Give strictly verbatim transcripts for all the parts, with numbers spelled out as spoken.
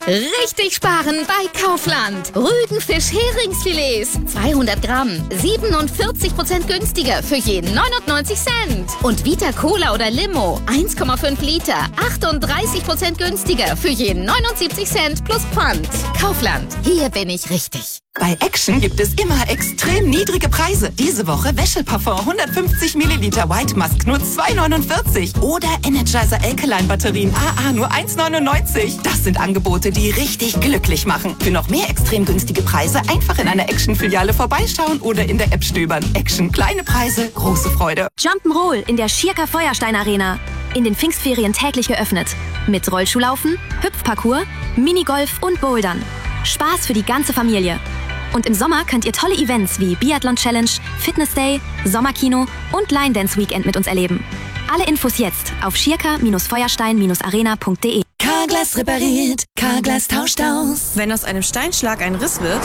Richtig sparen bei Kaufland. Rügenfisch-Heringsfilets. zweihundert Gramm. siebenundvierzig Prozent günstiger für jeden neunundneunzig Cent. Und Vita Cola oder Limo. eins Komma fünf Liter. achtunddreißig Prozent günstiger für jeden neunundsiebzig Cent plus Pfand. Kaufland. Hier bin ich richtig. Bei Action gibt es immer extrem niedrige Preise. Diese Woche Wäscheparfum hundertfünfzig Milliliter White Musk nur zwei neunundvierzig. Oder Energizer Alkaline Batterien A A nur eins neunundneunzig. Das sind Angebote, die richtig glücklich machen. Für noch mehr extrem günstige Preise einfach in einer Action-Filiale vorbeischauen oder in der App stöbern. Action, kleine Preise, große Freude. Jump'n'Roll in der Schirker Feuerstein Arena. In den Pfingstferien täglich geöffnet. Mit Rollschuhlaufen, Hüpfparcours, Minigolf und Bouldern. Spaß für die ganze Familie. Und im Sommer könnt ihr tolle Events wie Biathlon Challenge, Fitness Day, Sommerkino und Line Dance Weekend mit uns erleben. Alle Infos jetzt auf schirker Feuerstein arena punkt de. Carglass repariert, Carglass tauscht aus. Wenn aus einem Steinschlag ein Riss wird,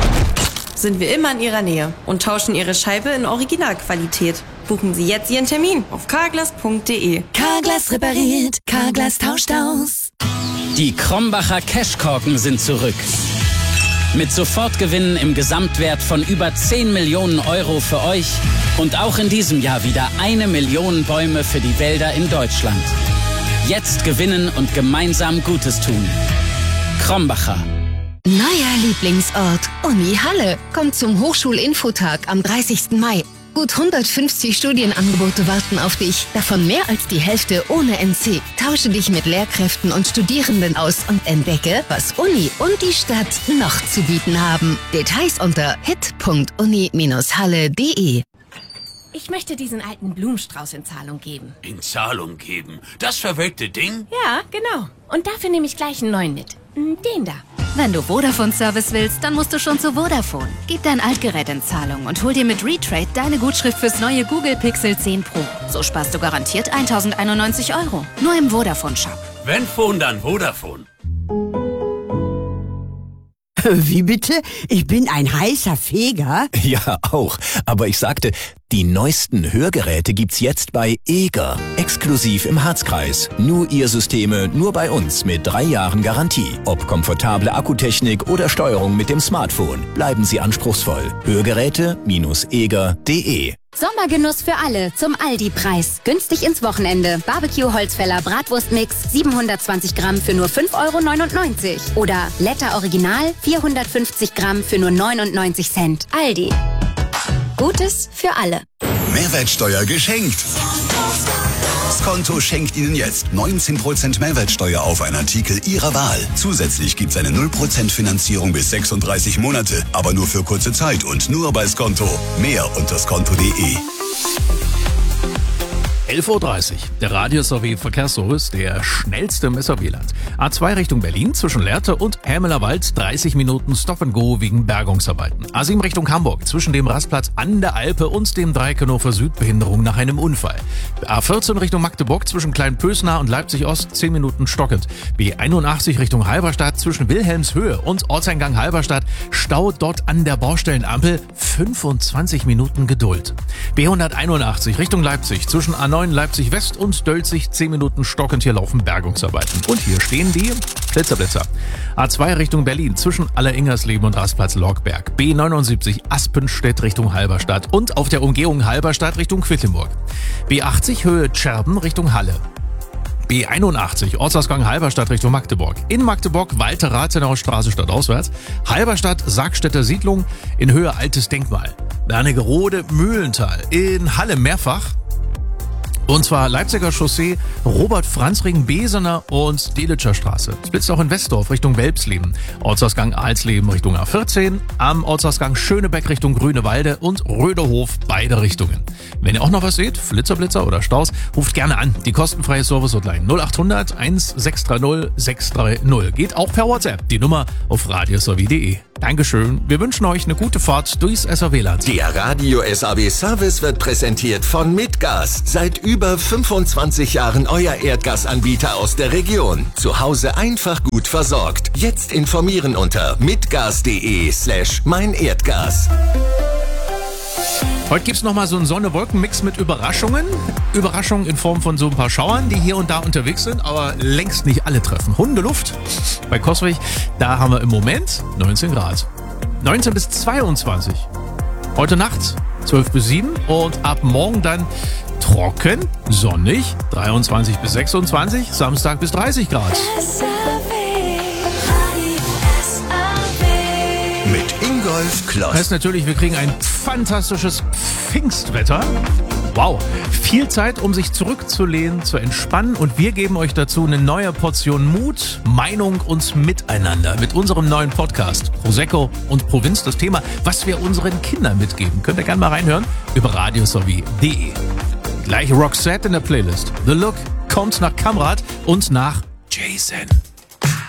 sind wir immer in Ihrer Nähe und tauschen Ihre Scheibe in Originalqualität. Buchen Sie jetzt Ihren Termin auf carglass punkt de. Carglass repariert, Carglass tauscht aus. Die Krombacher Cashkorken sind zurück. Mit Sofortgewinnen im Gesamtwert von über zehn Millionen Euro für euch und auch in diesem Jahr wieder eine Million Bäume für die Wälder in Deutschland. Jetzt gewinnen und gemeinsam Gutes tun. Krombacher. Neuer Lieblingsort. Uni Halle. Kommt zum Hochschulinfotag am dreißigsten Mai. Gut hundertfünfzig Studienangebote warten auf dich, davon mehr als die Hälfte ohne N C. Tausche dich mit Lehrkräften und Studierenden aus und entdecke, was Uni und die Stadt noch zu bieten haben. Details unter hit punkt uni halle punkt de. Ich möchte diesen alten Blumenstrauß in Zahlung geben. In Zahlung geben? Das verwelkte Ding? Ja, genau. Und dafür nehme ich gleich einen neuen mit. Den da. Wenn du Vodafone-Service willst, dann musst du schon zu Vodafone. Gib dein Altgerät in Zahlung und hol dir mit Retrade deine Gutschrift fürs neue Google Pixel zehn Pro. So sparst du garantiert tausendeinundneunzig Euro. Nur im Vodafone-Shop. Wenn Phone, dann Vodafone. Wie bitte? Ich bin ein heißer Feger? Ja, auch. Aber ich sagte, die neuesten Hörgeräte gibt's jetzt bei Eger. Exklusiv im Harzkreis. Nur ihr Systeme, nur bei uns mit drei Jahren Garantie. Ob komfortable Akkutechnik oder Steuerung mit dem Smartphone. Bleiben Sie anspruchsvoll. Hörgeräte eger punkt de. Sommergenuss für alle zum Aldi-Preis. Günstig ins Wochenende. Barbecue-Holzfäller Bratwurstmix siebenhundertzwanzig Gramm für nur fünf Euro neunundneunzig. Oder Letter Original vierhundertfünfzig Gramm für nur neunundneunzig Cent. Aldi. Gutes für alle. Mehrwertsteuer geschenkt. Skonto schenkt Ihnen jetzt neunzehn Prozent Mehrwertsteuer auf einen Artikel Ihrer Wahl. Zusätzlich gibt es eine null Prozent Finanzierung bis sechsunddreißig Monate, aber nur für kurze Zeit und nur bei Skonto. Mehr unter skonto punkt de. elf Uhr dreißig. Der Radio-S A W-Verkehrsservice, der schnellste im S A W-Land. A zwei Richtung Berlin zwischen Lehrte und Hämelerwald, dreißig Minuten Stop-and-Go wegen Bergungsarbeiten. A sieben Richtung Hamburg zwischen dem Rastplatz an der Alpe und dem Dreieck Hannover Südbehinderung nach einem Unfall. A vierzehn Richtung Magdeburg zwischen Kleinpösnar und Leipzig-Ost, zehn Minuten stockend. B einundachtzig Richtung Halberstadt zwischen Wilhelmshöhe und Ortseingang Halberstadt, Stau dort an der Baustellenampel, fünfundzwanzig Minuten Geduld. B hunderteinundachtzig Richtung Leipzig zwischen A neun Leipzig West und Dölzig, zehn Minuten stockend, hier laufen Bergungsarbeiten. Und hier stehen die Blitzerblitzer. A zwei Richtung Berlin zwischen Alleringersleben und Rastplatz Lorgberg. B neunundsiebzig Aspenstedt Richtung Halberstadt und auf der Umgehung Halberstadt Richtung Quedlinburg. B achtzig Höhe Tscherben Richtung Halle. B einundachtzig Ortsausgang Halberstadt Richtung Magdeburg. In Magdeburg Walter-Rathenauer Straße stadtauswärts. Halberstadt Sargstädter Siedlung in Höhe Altes Denkmal. Wernigerode Mühlental. In Halle mehrfach. Und zwar Leipziger Chaussee, Robert-Franz-Ring, Besener und Delitscher Straße. Es blitzt auch in Westdorf Richtung Welpsleben. Ortsausgang Alsleben Richtung A vierzehn. Am Ortsausgang Schönebeck Richtung Grünewalde und Röderhof beide Richtungen. Wenn ihr auch noch was seht, Flitzerblitzer oder Staus, ruft gerne an. Die kostenfreie Service-Hotline null acht hundert eins sechs drei null sechs drei null. Geht auch per WhatsApp. Die Nummer auf radios a w punkt de. Dankeschön. Wir wünschen euch eine gute Fahrt durchs S A W-Land. Der Radio-S A W-Service wird präsentiert von Mitgas. Seit über fünfundzwanzig Jahren euer Erdgasanbieter aus der Region. Zu Hause einfach gut versorgt. Jetzt informieren unter mitgas punkt de slash mein Erdgas. Heute gibt es nochmal so einen Sonne-Wolken-Mix mit Überraschungen. Überraschungen in Form von so ein paar Schauern, die hier und da unterwegs sind, aber längst nicht alle treffen. Hundeluft bei Coswig, da haben wir im Moment neunzehn Grad. neunzehn bis zweiundzwanzig. Heute Nacht zwölf bis sieben und ab morgen dann trocken, sonnig, dreiundzwanzig bis sechsundzwanzig, Samstag bis dreißig Grad. Mit Ingolf Kloss. Das heißt natürlich, wir kriegen ein fantastisches Pfingstwetter. Wow, viel Zeit, um sich zurückzulehnen, zu entspannen und wir geben euch dazu eine neue Portion Mut, Meinung und Miteinander mit unserem neuen Podcast Prosecco und Provinz. Das Thema, was wir unseren Kindern mitgeben. Könnt ihr gerne mal reinhören über radiosowie punkt de. Gleich Roxette in der Playlist. The Look kommt nach Kamrat und nach Jason.